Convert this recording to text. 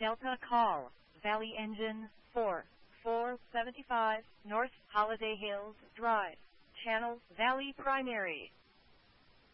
Delta call, Valley Engine 475 North Holiday Hills Drive, Channel Valley Primary.